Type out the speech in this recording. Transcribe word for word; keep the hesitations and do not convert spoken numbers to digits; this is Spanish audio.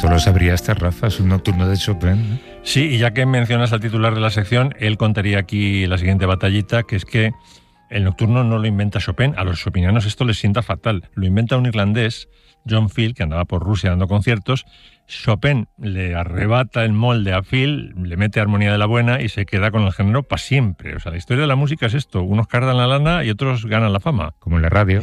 esto lo sabría hasta Rafa, es un nocturno de Chopin, ¿no? Sí, y ya que mencionas al titular de la sección, él contaría aquí la siguiente batallita, que es que el nocturno no lo inventa Chopin, a los chopinianos esto les sienta fatal. Lo inventa un irlandés, John Field, que andaba por Rusia dando conciertos. Chopin le arrebata el molde a Field, le mete armonía de la buena y se queda con el género para siempre. O sea, la historia de la música es esto, unos cardan la lana y otros ganan la fama. Como en la radio.